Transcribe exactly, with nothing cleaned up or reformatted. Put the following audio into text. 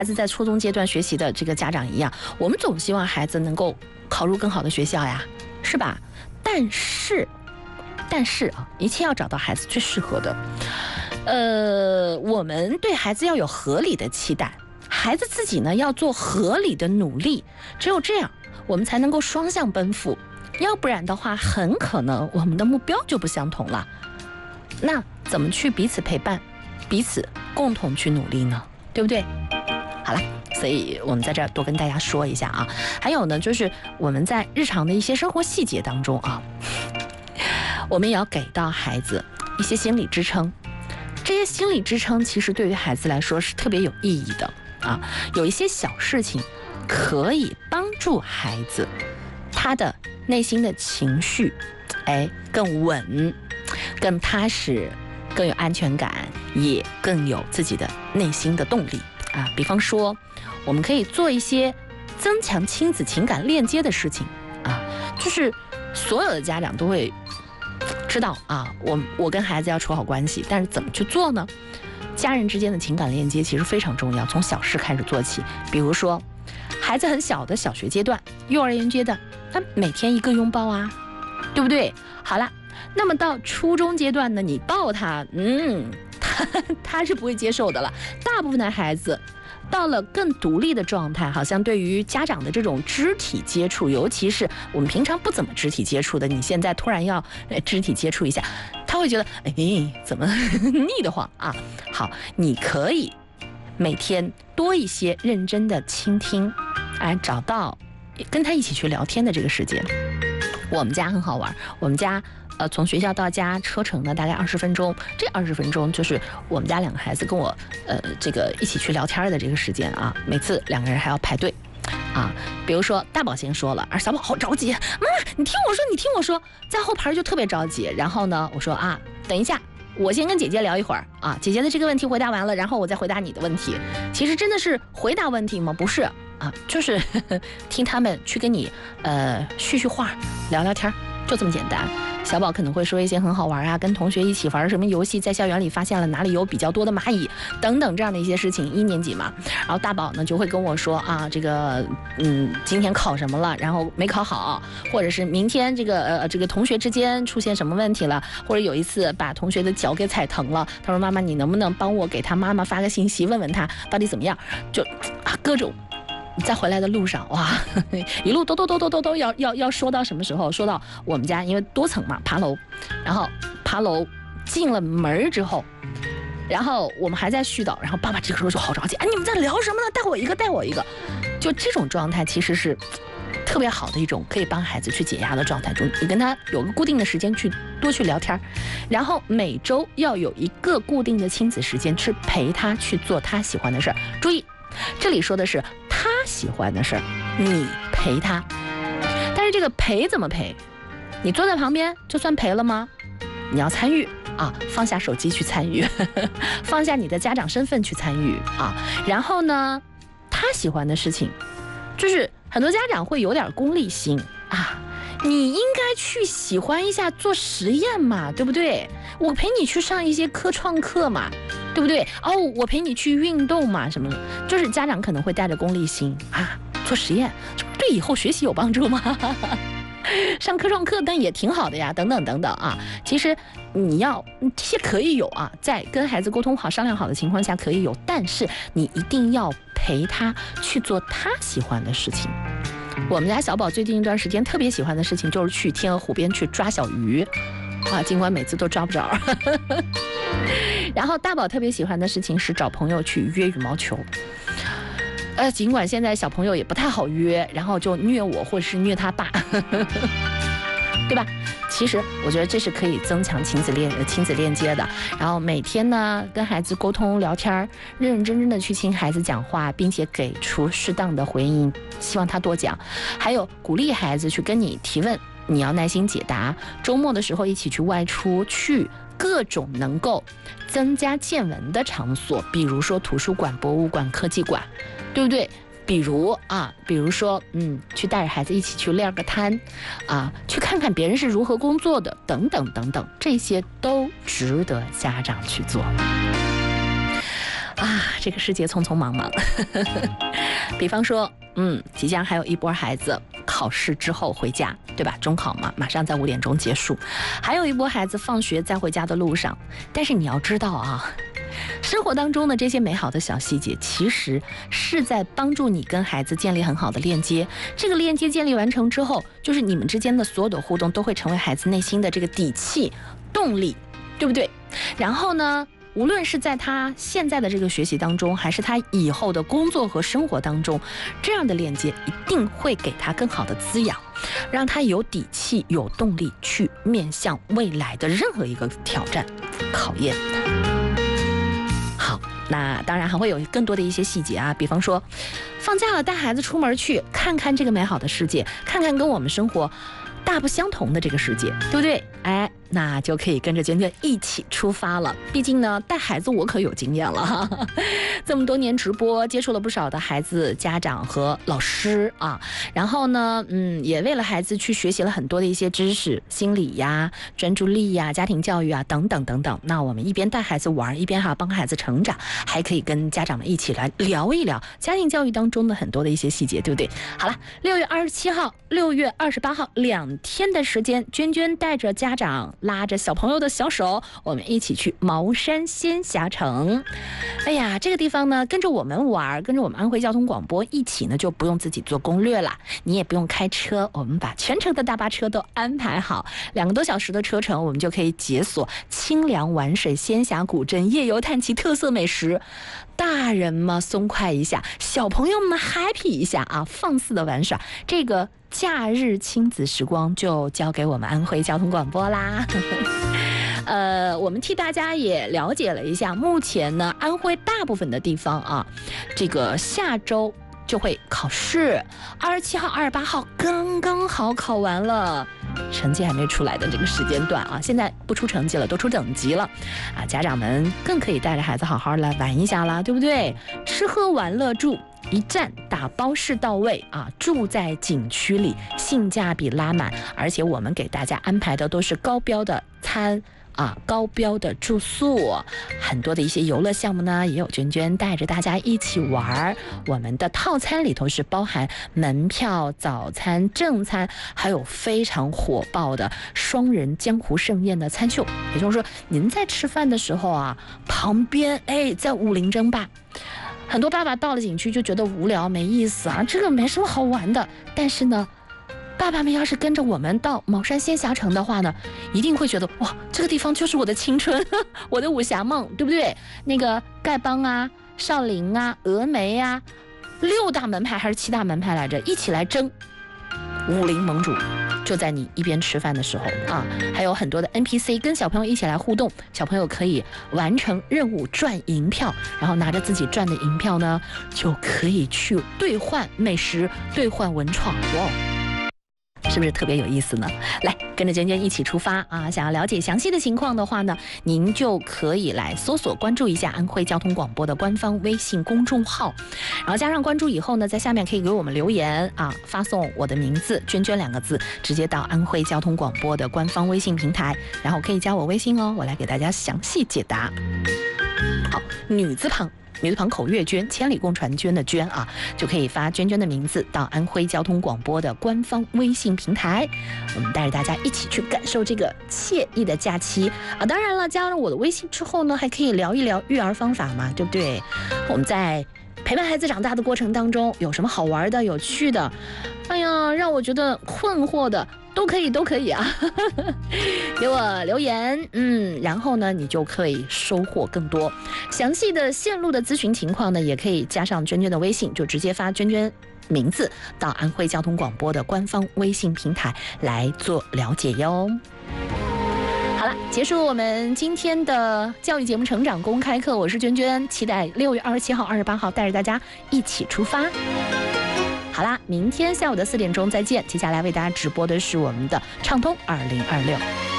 孩子在初中阶段学习的这个家长一样，我们总希望孩子能够考入更好的学校呀，是吧？但是，但是啊，一切要找到孩子最适合的。呃，我们对孩子要有合理的期待，孩子自己呢要做合理的努力，只有这样，我们才能够双向奔赴。要不然的话，很可能我们的目标就不相同了。那怎么去彼此陪伴，彼此共同去努力呢？对不对？好了，所以我们在这儿多跟大家说一下啊。还有呢，就是我们在日常的一些生活细节当中啊，我们也要给到孩子一些心理支撑。这些心理支撑其实对于孩子来说是特别有意义的啊。有一些小事情可以帮助孩子他的内心的情绪，哎，更稳、更踏实、更有安全感，也更有自己的内心的动力啊。比方说，我们可以做一些增强亲子情感链接的事情啊，就是所有的家长都会知道啊，我我跟孩子要处好关系，但是怎么去做呢？家人之间的情感链接其实非常重要，从小事开始做起。比如说，孩子很小的小学阶段、幼儿园阶段，那每天一个拥抱啊，对不对？好了，那么到初中阶段呢，你抱他，嗯，他他是不会接受的了。大部分的孩子到了更独立的状态，好像对于家长的这种肢体接触，尤其是我们平常不怎么肢体接触的，你现在突然要肢体接触一下，他会觉得哎，怎么腻得慌啊？好，你可以每天多一些认真的倾听，哎，找到跟他一起去聊天的这个时间。我们家很好玩，我们家呃从学校到家车程呢大概二十分钟，这二十分钟就是我们家两个孩子跟我呃这个一起去聊天的这个时间啊。每次两个人还要排队啊，比如说大宝先说了，而小宝好着急，妈妈你听我说，你听我说，在后排就特别着急。然后呢，我说啊，等一下，我先跟姐姐聊一会儿啊，姐姐的这个问题回答完了，然后我再回答你的问题。其实真的是回答问题吗？不是啊，就是呵呵听他们去跟你呃叙叙话、聊聊天，就这么简单。小宝可能会说一些很好玩啊，跟同学一起玩什么游戏，在校园里发现了哪里有比较多的蚂蚁等等这样的一些事情。一年级嘛，然后大宝呢就会跟我说啊，这个嗯今天考什么了，然后没考好，或者是明天这个呃这个同学之间出现什么问题了，或者有一次把同学的脚给踩疼了，他说妈妈你能不能帮我给他妈妈发个信息问问他到底怎么样，就啊各种。在回来的路上，哇，一路兜兜兜兜兜兜要要要说到什么时候？说到我们家，因为多层嘛，爬楼，然后爬楼进了门之后，然后我们还在絮叨，然后爸爸这个时候就好着急，哎，你们在聊什么呢？带我一个，带我一个，就这种状态其实是特别好的一种可以帮孩子去解压的状态中，你跟他有个固定的时间去多去聊天，然后每周要有一个固定的亲子时间去陪他去做他喜欢的事儿。注意，这里说的是他喜欢的事儿，你陪他。但是这个陪怎么陪？你坐在旁边就算陪了吗？你要参与啊，放下手机去参与，呵呵放下你的家长身份去参与啊。然后呢，他喜欢的事情，就是很多家长会有点功利心啊。你应该去喜欢一下做实验嘛，对不对？我陪你去上一些科创课嘛，对不对？哦，我陪你去运动嘛，什么的，就是家长可能会带着功利心啊，做实验，这对以后学习有帮助吗？上科创课但也挺好的呀，等等等等啊。其实你要这些可以有啊，在跟孩子沟通好、商量好的情况下可以有，但是你一定要陪他去做他喜欢的事情。我们家小宝最近一段时间特别喜欢的事情就是去天鹅湖边去抓小鱼啊，尽管每次都抓不着。然后大宝特别喜欢的事情是找朋友去约羽毛球，呃，尽管现在小朋友也不太好约，然后就虐我或者是虐他爸，对吧？其实我觉得这是可以增强亲子链亲子链接的。然后每天呢跟孩子沟通聊天，认认真真的去听孩子讲话，并且给出适当的回应，希望他多讲。还有鼓励孩子去跟你提问，你要耐心解答。周末的时候一起去外出，去各种能够增加见闻的场所，比如说图书馆、博物馆、科技馆，对不对？比如啊，比如说，嗯，去带着孩子一起去练个摊，啊，去看看别人是如何工作的，等等等等，这些都值得家长去做。啊， 这个世界匆匆忙忙。比方说，嗯，即将还有一波孩子考试之后回家，对吧？中考嘛，马上在五点钟结束，还有一波孩子放学在回家的路上。但是你要知道啊，生活当中的这些美好的小细节，其实是在帮助你跟孩子建立很好的链接。这个链接建立完成之后，就是你们之间的所有的互动都会成为孩子内心的这个底气、动力，对不对？然后呢，无论是在他现在的这个学习当中，还是他以后的工作和生活当中，这样的链接一定会给他更好的滋养，让他有底气、有动力去面向未来的任何一个挑战、考验。好，那当然还会有更多的一些细节啊，比方说，放假了带孩子出门去看看这个美好的世界，看看跟我们生活大不相同的这个世界，对不对？哎，那就可以跟着娟娟一起出发了。毕竟呢，带孩子我可有经验了哈，这么多年直播，接触了不少的孩子、家长和老师啊。然后呢，嗯，也为了孩子去学习了很多的一些知识，心理呀、专注力呀、家庭教育啊等等等等。那我们一边带孩子玩，一边还要帮孩子成长，还可以跟家长们一起来聊一聊家庭教育当中的很多的一些细节，对不对？好了，六月二十七号、六月二十八号两天的时间，娟娟带着家长拉着小朋友的小手，我们一起去茅山仙侠城。哎呀，这个地方呢，跟着我们玩，跟着我们安徽交通广播一起呢，就不用自己做攻略了，你也不用开车，我们把全程的大巴车都安排好，两个多小时的车程，我们就可以解锁清凉玩水、仙侠古镇、夜游探奇、特色美食。大人嘛松快一下，小朋友们 happy 一下啊，放肆的玩耍。这个假日亲子时光就交给我们安徽交通广播啦。呃，我们替大家也了解了一下，目前呢，安徽大部分的地方啊，这个下周就会考试，二十七号、二十八号刚刚好考完了，成绩还没出来的这个时间段啊，现在不出成绩了，都出等级了，啊，家长们更可以带着孩子好好来玩一下啦，对不对？吃喝玩乐住一站打包式到位啊，住在景区里，性价比拉满，而且我们给大家安排的都是高标的餐。啊，高标的住宿，很多的一些游乐项目呢，也有娟娟带着大家一起玩。我们的套餐里头是包含门票、早餐、正餐，还有非常火爆的双人江湖盛宴的餐秀。也就是说，您在吃饭的时候啊，旁边哎在武林争霸。很多爸爸到了景区就觉得无聊没意思啊，这个没什么好玩的。但是呢，爸爸们要是跟着我们到茅山仙侠城的话呢，一定会觉得哇，这个地方就是我的青春，我的武侠梦，对不对？那个丐帮啊、少林啊、峨眉啊，六大门派还是七大门派来着，一起来争武林盟主。就在你一边吃饭的时候啊，还有很多的 N P C 跟小朋友一起来互动，小朋友可以完成任务赚银票，然后拿着自己赚的银票呢，就可以去兑换美食、兑换文创，哇！是不是特别有意思呢？来，跟着娟娟一起出发啊！想要了解详细的情况的话呢，您就可以来搜索关注一下安徽交通广播的官方微信公众号，然后加上关注以后呢，在下面可以给我们留言啊，发送我的名字娟娟两个字，直接到安徽交通广播的官方微信平台，然后可以加我微信哦，我来给大家详细解答。好，女字旁。女字旁口月娟，千里共婵娟的娟啊，就可以发娟娟的名字到安徽交通广播的官方微信平台，我们带着大家一起去感受这个惬意的假期啊！当然了，加了我的微信之后呢，还可以聊一聊育儿方法嘛，对不对？我们在陪伴孩子长大的过程当中，有什么好玩的、有趣的，哎呀，让我觉得困惑的。都可以，都可以啊，给我留言，嗯，然后呢，你就可以收获更多详细的线路的咨询情况呢，也可以加上娟娟的微信，就直接发娟娟名字到安徽交通广播的官方微信平台来做了解哟。好了，结束我们今天的教育节目成长公开课，我是娟娟，期待六月二十七号、二十八号带着大家一起出发。好啦，明天下午的四点钟再见。接下来为大家直播的是我们的畅通二零二六。